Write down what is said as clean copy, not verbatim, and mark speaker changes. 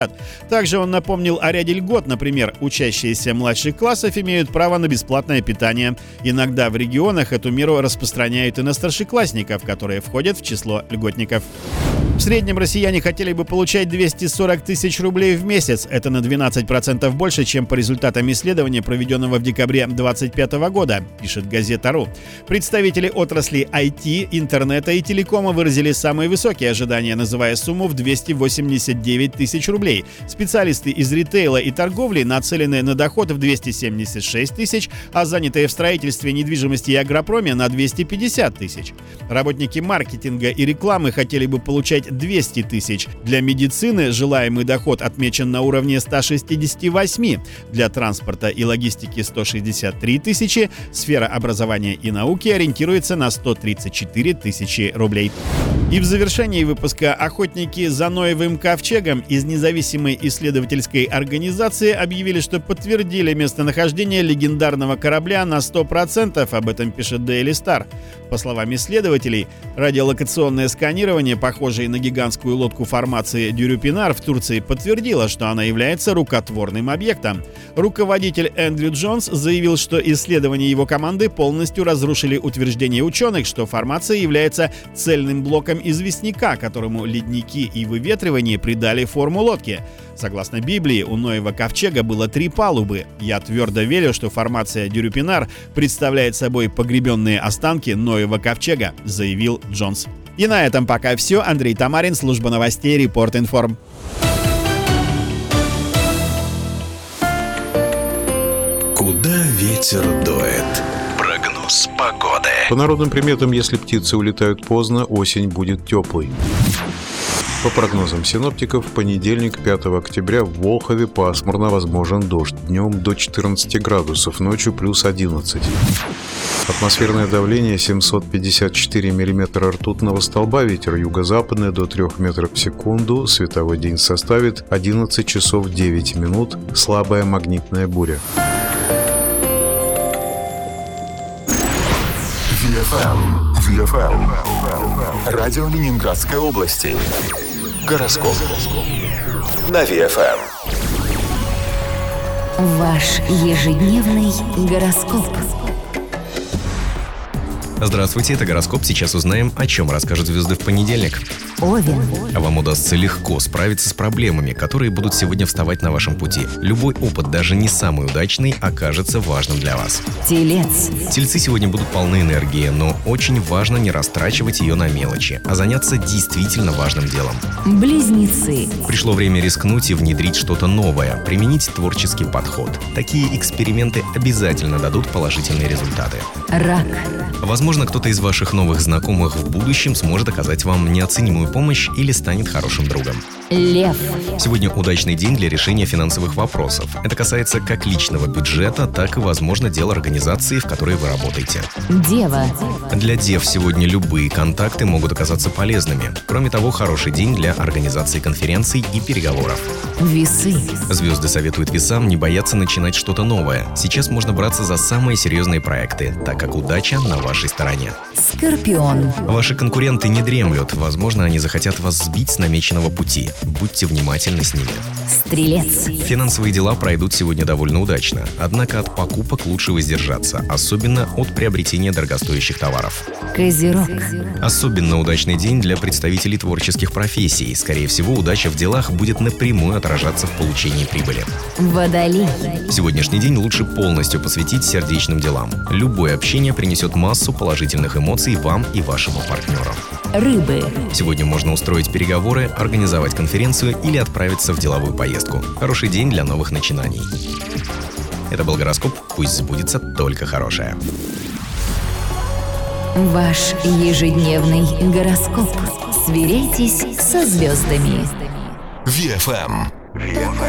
Speaker 1: Также он напомнил о ряде льгот. Например, учащиеся младших классов имеют право на бесплатное питание. Иногда в регионах эту меру распространяют и на старшеклассников, которые входят в число льготников. В среднем россияне хотели бы получать 240 тысяч рублей в месяц. Это на 12% больше, чем по результатам исследования, проведенного в декабре 2025 года, пишет газета.ру. Представители отрасли IT, интернета и телекома выразили самые высокие ожидания, называя сумму в 289 тысяч рублей. Специалисты из ритейла и торговли нацелены на доход в 276 тысяч, а занятые в строительстве, недвижимости и агропроме на 250 тысяч. Работники маркетинга и рекламы хотели бы получать 200 тысяч. Для медицины желаемый доход отмечен на уровне 168. Для транспорта и логистики 163 тысячи. Сфера образования и науки ориентируется на 134 тысячи рублей. И в завершении выпуска охотники за Ноевым ковчегом из независимой исследовательской организации объявили, что подтвердили местонахождение легендарного корабля на 100%. Об этом пишет Daily Star. По словам исследователей, радиолокационное сканирование, похожее на гигантскую лодку формации Дюрюпинар в Турции, подтвердило, что она является рукотворным объектом. Руководитель Эндрю Джонс заявил, что исследования его команды полностью разрушили утверждение ученых, что формация является цельным блоком известняка, которому ледники и выветривание придали форму лодки. Согласно Библии, у Ноева ковчега было 3 палубы. Я твердо верю, что формация Дюрюпинар представляет собой погребенные останки Ноева ковчега, заявил Джонс. И на этом пока все. Андрей Тамарин, служба новостей Репорт Информ.
Speaker 2: Куда ветер дует? Прогноз погоды.
Speaker 3: По народным приметам, если птицы улетают поздно, осень будет теплой. По прогнозам синоптиков, в понедельник, 5 октября, в Волхове пасмурно, возможен дождь. Днем до 14 градусов, ночью плюс 11. Атмосферное давление 754 миллиметра ртутного столба, ветер юго-западный до 3 метров в секунду, световой день составит 11 часов 9 минут, слабая магнитная буря.
Speaker 2: ВФМ. Радио Ленинградской области. Гороскоп. На ВФМ.
Speaker 4: Ваш ежедневный гороскоп.
Speaker 5: Здравствуйте, это гороскоп. Сейчас узнаем, о чем расскажут звезды в понедельник.
Speaker 4: Овен.
Speaker 5: Вам удастся легко справиться с проблемами, которые будут сегодня вставать на вашем пути. Любой опыт, даже не самый удачный, окажется важным для вас.
Speaker 4: Телец.
Speaker 5: Тельцы сегодня будут полны энергии, но очень важно не растрачивать ее на мелочи, а заняться действительно важным делом.
Speaker 4: Близнецы.
Speaker 5: Пришло время рискнуть и внедрить что-то новое, применить творческий подход. Такие эксперименты обязательно дадут положительные результаты.
Speaker 4: Рак.
Speaker 5: Возможно, кто-то из ваших новых знакомых в будущем сможет оказать вам неоценимую помощь или станет хорошим другом.
Speaker 4: Лев.
Speaker 5: Сегодня удачный день для решения финансовых вопросов. Это касается как личного бюджета, так и, возможно, дел организации, в которой вы работаете.
Speaker 4: Дева.
Speaker 5: Для дев сегодня любые контакты могут оказаться полезными. Кроме того, хороший день для организации конференций и переговоров.
Speaker 4: Весы.
Speaker 5: Звезды советуют весам не бояться начинать что-то новое. Сейчас можно браться за самые серьезные проекты, так как удача на вашей стороне.
Speaker 4: Скорпион.
Speaker 5: Ваши конкуренты не дремлют. Возможно, они захотят вас сбить с намеченного пути. Будьте внимательны с ними.
Speaker 4: Стрелец.
Speaker 5: Финансовые дела пройдут сегодня довольно удачно. Однако от покупок лучше воздержаться, особенно от приобретения дорогостоящих товаров.
Speaker 4: Козерог.
Speaker 5: Особенно удачный день для представителей творческих профессий. Скорее всего, удача в делах будет напрямую отражаться в получении прибыли.
Speaker 4: Водолей.
Speaker 5: Сегодняшний день лучше полностью посвятить сердечным делам. Любое общение принесет массу положительных эмоций вам и вашему партнеру.
Speaker 4: Рыбы.
Speaker 5: Сегодня можно устроить переговоры, организовать конференцию или отправиться в деловую поездку. Хороший день для новых начинаний. Это был гороскоп. Пусть сбудется только хорошее.
Speaker 4: Ваш ежедневный гороскоп. Сверяйтесь со звездами.
Speaker 2: ВФМ.